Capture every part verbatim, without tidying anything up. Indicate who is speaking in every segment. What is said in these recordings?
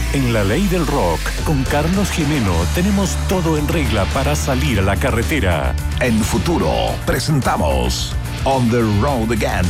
Speaker 1: En La Ley del Rock, con Carlos Jimeno, tenemos todo en regla para salir a la carretera.
Speaker 2: En Futuro, presentamos On the Road Again.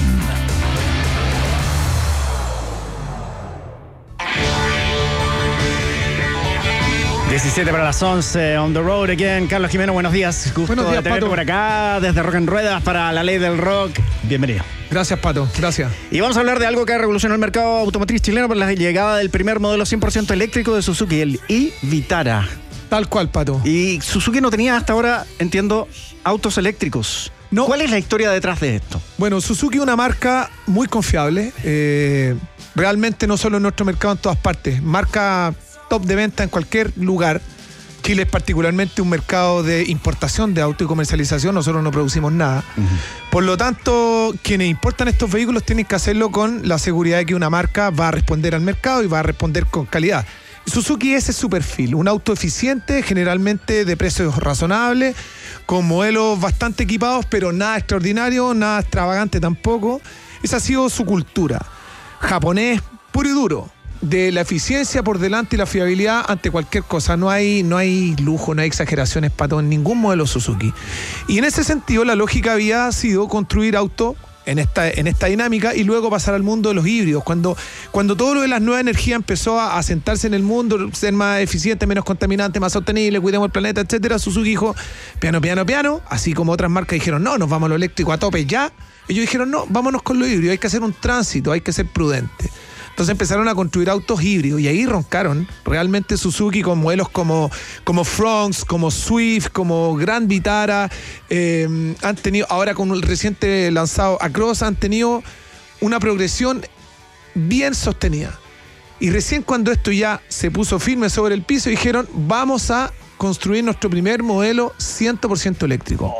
Speaker 3: diecisiete para las once, On the Road Again. Carlos Jimeno, buenos días. Gusto
Speaker 4: buenos días,
Speaker 3: de tenerte
Speaker 4: Pato.
Speaker 3: por acá, desde Rock en Ruedas para La Ley del Rock. Bienvenido.
Speaker 4: Gracias, Pato. Gracias.
Speaker 3: Y vamos a hablar de algo que ha revolucionado el mercado automotriz chileno por la llegada del primer modelo cien por ciento eléctrico de Suzuki, el e-Vitara.
Speaker 4: Tal cual, Pato.
Speaker 3: Y Suzuki no tenía hasta ahora, entiendo, autos eléctricos.
Speaker 4: No.
Speaker 3: ¿Cuál es la historia detrás de esto?
Speaker 4: Bueno, Suzuki es una marca muy confiable. Eh, realmente no solo en nuestro mercado, en todas partes. Marca top de venta en cualquier lugar. Chile es particularmente un mercado de importación de auto y comercialización. Nosotros no producimos nada. Uh-huh. Por lo tanto, quienes importan estos vehículos tienen que hacerlo con la seguridad de que una marca va a responder al mercado y va a responder con calidad. Suzuki ese es su perfil, un auto eficiente, generalmente de precios razonables, con modelos bastante equipados, pero nada extraordinario, nada extravagante tampoco. Esa ha sido su cultura. Japonés puro y duro, de la eficiencia por delante y la fiabilidad ante cualquier cosa. No hay, no hay lujo, no hay exageraciones, Pato, en ningún modelo Suzuki. Y en ese sentido, la lógica había sido construir autos en esta, en esta dinámica y luego pasar al mundo de los híbridos. Cuando, cuando todo lo de las nuevas energías empezó a, a sentarse en el mundo, ser más eficiente, menos contaminante, más sostenible, cuidemos el planeta, etcétera, Suzuki dijo, piano, piano, piano, así como otras marcas dijeron, no, nos vamos a lo eléctrico a tope ya. Ellos dijeron, no, vámonos con lo híbrido, hay que hacer un tránsito, hay que ser prudente. Entonces empezaron a construir autos híbridos y ahí roncaron realmente Suzuki con modelos como, como Fronx, como Swift, como Grand Vitara. Eh, han tenido, ahora con el reciente lanzado Across, han tenido una progresión bien sostenida. Y recién cuando esto ya se puso firme sobre el piso, dijeron, vamos a construir nuestro primer modelo cien por ciento eléctrico.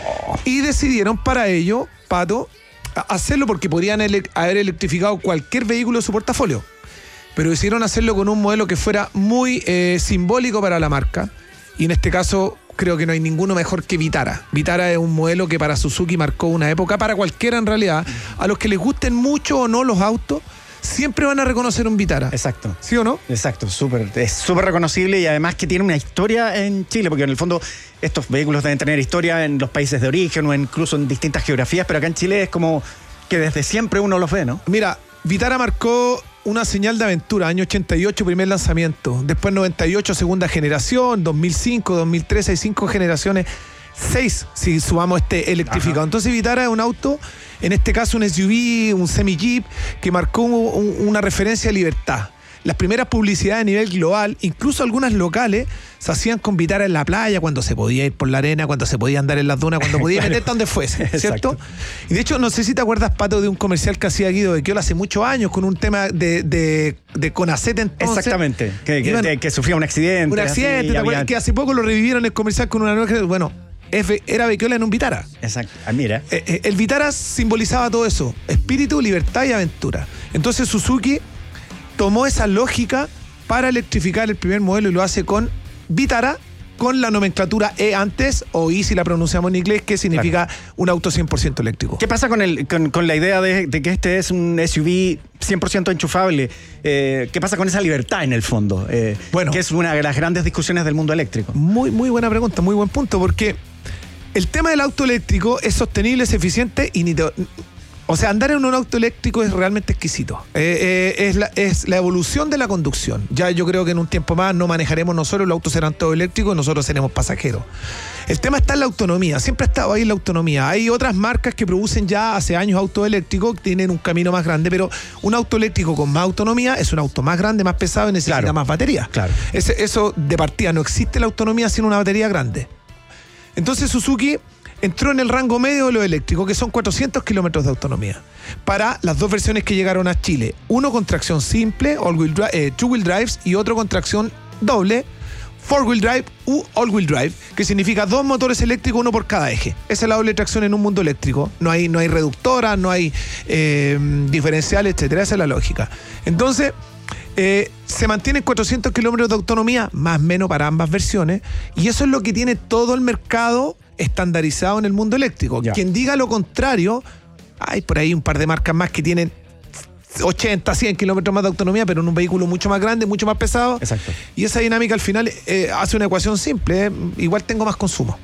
Speaker 4: Y decidieron para ello, Pato, hacerlo porque podrían ele- haber electrificado cualquier vehículo de su portafolio, pero decidieron hacerlo con un modelo que fuera muy eh, simbólico para la marca, y en este caso creo que no hay ninguno mejor que Vitara. Vitara es un modelo que para Suzuki marcó una época, para cualquiera en realidad. A los que les gusten mucho o no los autos, siempre van a reconocer un Vitara.
Speaker 3: Exacto.
Speaker 4: ¿Sí o no?
Speaker 3: Exacto, súper. Es súper reconocible y además que tiene una historia en Chile, porque en el fondo estos vehículos deben tener historia en los países de origen o incluso en distintas geografías, pero acá en Chile es como que desde siempre uno los ve, ¿no?
Speaker 4: Mira, Vitara marcó una señal de aventura, año ochenta y ocho, primer lanzamiento, después noventa y ocho, segunda generación, dos mil cinco, dos mil trece, hay cinco generaciones, seis si sumamos este electrificado. Ajá. Entonces Vitara es un auto, en este caso un S U V, un semi-jeep, que marcó un, un, una referencia de libertad. Las primeras publicidades a nivel global, incluso algunas locales, se hacían con Vitara en la playa, cuando se podía ir por la arena, cuando se podía andar en las dunas, cuando podía claro. meterte donde fuese, ¿cierto? Exacto. Y de hecho, no sé si te acuerdas, Pato, de un comercial que hacía Guido Becchiola hace muchos años con un tema de, de, de Conacet entonces.
Speaker 3: Exactamente, que, que, iban, que sufría un accidente.
Speaker 4: Un accidente, así, ¿te acuerdas? Había... Que hace poco lo revivieron en el comercial con una nueva... Bueno, era Becchiola en un Vitara.
Speaker 3: Exacto, ah, mira.
Speaker 4: Eh, el Vitara simbolizaba todo eso, espíritu, libertad y aventura. Entonces Suzuki tomó esa lógica para electrificar el primer modelo y lo hace con Vitara, con la nomenclatura E antes, o I si la pronunciamos en inglés, que significa claro. un auto cien por ciento eléctrico.
Speaker 3: ¿Qué pasa con, el, con, con la idea de, de que este es un S U V cien por ciento enchufable? Eh, ¿Qué pasa con esa libertad en el fondo? Eh, bueno, que es una de las grandes discusiones del mundo eléctrico.
Speaker 4: Muy, muy buena pregunta, muy buen punto, porque el tema del auto eléctrico es sostenible, es eficiente y ni te... O sea, andar en un auto eléctrico es realmente exquisito. Eh, eh, es, la, es la evolución de la conducción. Ya yo creo que en un tiempo más no manejaremos nosotros, los autos serán todos eléctricos y nosotros seremos pasajeros. El tema está en la autonomía, siempre ha estado ahí la autonomía. Hay otras marcas que producen ya hace años autos eléctricos, tienen un camino más grande, pero un auto eléctrico con más autonomía es un auto más grande, más pesado y necesita claro. más batería.
Speaker 3: Claro.
Speaker 4: Ese, eso de partida, no existe la autonomía sin una batería grande. Entonces Suzuki entró en el rango medio de lo eléctrico, que son cuatrocientos kilómetros de autonomía, para las dos versiones que llegaron a Chile. Uno con tracción simple, all-wheel drive, eh, two-wheel drives, y otro con tracción doble, four-wheel drive u all-wheel drive, que significa dos motores eléctricos, uno por cada eje. Esa es la doble tracción en un mundo eléctrico. No hay, no hay reductoras, no hay eh, diferenciales, etcétera. Esa es la lógica. Entonces, eh, se mantienen cuatrocientos kilómetros de autonomía, más o menos para ambas versiones, y eso es lo que tiene todo el mercado estandarizado en el mundo eléctrico. Ya. Quien diga lo contrario, hay por ahí un par de marcas más que tienen ochenta, cien kilómetros más de autonomía, pero en un vehículo mucho más grande, mucho más pesado.
Speaker 3: Exacto.
Speaker 4: Y esa dinámica al final eh, hace una ecuación simple, eh, igual tengo más consumo.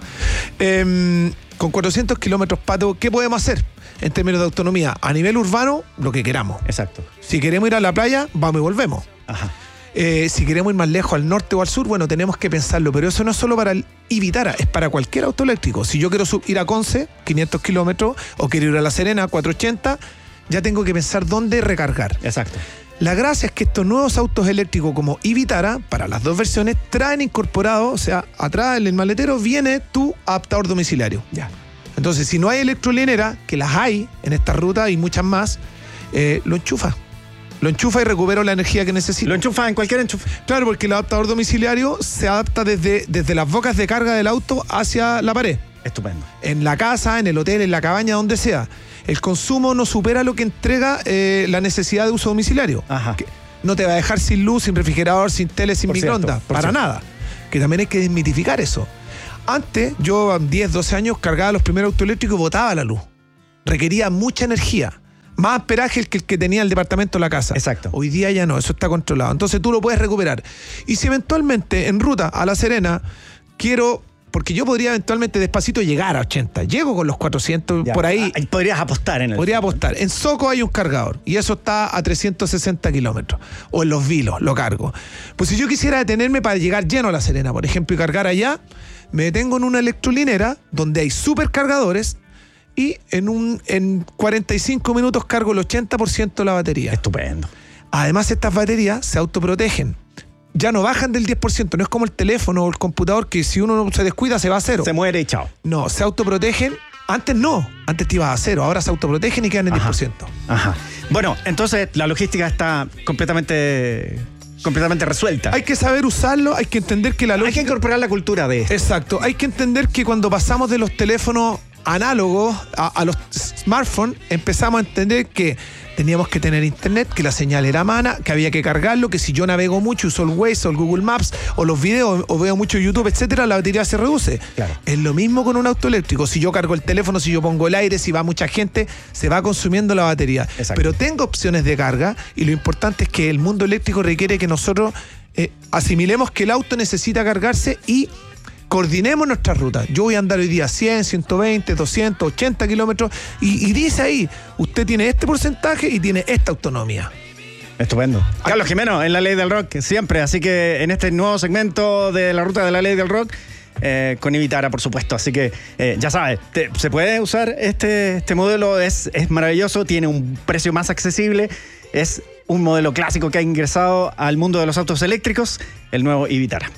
Speaker 4: Eh, con cuatrocientos kilómetros, Pato, ¿qué podemos hacer en términos de autonomía? A nivel urbano, lo que queramos.
Speaker 3: Exacto.
Speaker 4: Si queremos ir a la playa, vamos y volvemos.
Speaker 3: Ajá.
Speaker 4: Eh, si queremos ir más lejos, al norte o al sur, bueno, tenemos que pensarlo, pero eso no es solo para el Vitara, es para cualquier auto eléctrico. Si yo quiero ir a Conce, quinientos kilómetros, o quiero ir a La Serena, cuatrocientos ochenta, ya tengo que pensar dónde recargar.
Speaker 3: Exacto.
Speaker 4: La gracia es que estos nuevos autos eléctricos como Vitara, para las dos versiones, traen incorporado, o sea, atrás en el maletero viene tu adaptador domiciliario.
Speaker 3: Ya.
Speaker 4: Entonces, si no hay electrolineras, que las hay en esta ruta y muchas más, eh, lo enchufa. Lo enchufa y recupero la energía que necesito.
Speaker 3: Lo enchufa en cualquier enchufe.
Speaker 4: Claro, porque el adaptador domiciliario se adapta desde, desde las bocas de carga del auto hacia la pared.
Speaker 3: Estupendo.
Speaker 4: En la casa, en el hotel, en la cabaña, donde sea. El consumo no supera lo que entrega eh, la necesidad de uso domiciliario.
Speaker 3: Ajá.
Speaker 4: Que no te va a dejar sin luz, sin refrigerador, sin tele, sin
Speaker 3: Por
Speaker 4: microondas.
Speaker 3: cierto, por
Speaker 4: para
Speaker 3: cierto.
Speaker 4: nada. Que también hay que desmitificar eso. Antes, yo a diez, doce años cargaba los primeros autos eléctricos y botaba la luz. Requería mucha energía. Más amperaje que el que tenía el departamento de la casa.
Speaker 3: Exacto.
Speaker 4: Hoy día ya no, eso está controlado. Entonces tú lo puedes recuperar. Y si eventualmente en ruta a La Serena quiero, porque yo podría eventualmente despacito llegar a ochenta. Llego con los cuatrocientos
Speaker 3: Ya.
Speaker 4: por ahí.
Speaker 3: Ah, podrías apostar en el.
Speaker 4: Podría apostar. En Soco hay un cargador y eso está a trescientos sesenta kilómetros. O en Los Vilos lo cargo. Pues si yo quisiera detenerme para llegar lleno a La Serena, por ejemplo, y cargar allá, me detengo en una electrolinera donde hay supercargadores y en, un, en cuarenta y cinco minutos cargo el ochenta por ciento de la batería.
Speaker 3: Estupendo.
Speaker 4: Además, estas baterías se autoprotegen. Ya no bajan del diez por ciento. No es como el teléfono o el computador que si uno se descuida se va a cero.
Speaker 3: Se muere y chao.
Speaker 4: No, se autoprotegen. Antes no. Antes te ibas a cero. Ahora se autoprotegen y quedan en
Speaker 3: Ajá.
Speaker 4: diez por ciento.
Speaker 3: Ajá. Bueno, entonces la logística está completamente, completamente resuelta.
Speaker 4: Hay que saber usarlo. Hay que entender que la
Speaker 3: Hay que
Speaker 4: lógica...
Speaker 3: incorporar la cultura de esto.
Speaker 4: Exacto. Hay que entender que cuando pasamos de los teléfonos análogos a, a los smartphones, empezamos a entender que teníamos que tener internet, que la señal era mala, que había que cargarlo, que si yo navego mucho, uso el Waze o el Google Maps o los videos o veo mucho YouTube, etcétera, la batería se reduce.
Speaker 3: Claro.
Speaker 4: Es lo mismo con un auto eléctrico. Si yo cargo el teléfono, si yo pongo el aire, si va mucha gente, se va consumiendo la batería.
Speaker 3: Exacto.
Speaker 4: Pero tengo opciones de carga y lo importante es que el mundo eléctrico requiere que nosotros eh, asimilemos que el auto necesita cargarse y coordinemos nuestras rutas. Yo voy a andar hoy día cien, ciento veinte, doscientos, ochenta kilómetros y, y dice ahí, usted tiene este porcentaje y tiene esta autonomía.
Speaker 3: Estupendo. Carlos Jimeno, en La Ley del Rock, siempre. Así que en este nuevo segmento de la ruta de La Ley del Rock, eh, con Vitara, por supuesto. Así que eh, ya sabes, te- se puede usar este, este modelo, es, es maravilloso, tiene un precio más accesible, es un modelo clásico que ha ingresado al mundo de los autos eléctricos, el nuevo Vitara.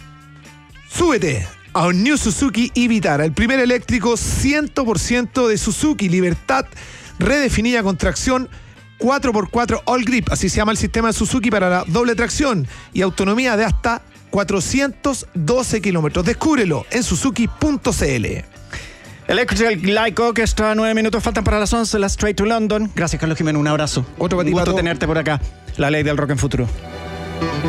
Speaker 4: Súbete a un New Suzuki Vitara, el primer eléctrico cien por ciento de Suzuki, libertad redefinida con tracción cuatro por cuatro All Grip, así se llama el sistema de Suzuki para la doble tracción y autonomía de hasta cuatrocientos doce kilómetros. Descúbrelo en suzuki punto c l.
Speaker 3: Electrical Light Orchestra, nueve minutos faltan para las once, la Straight to London. Gracias, Carlos Jimeno, un abrazo.
Speaker 4: Otro para ti,
Speaker 3: Un gusto
Speaker 4: Pato.
Speaker 3: tenerte por acá. La Ley del Rock en futuro.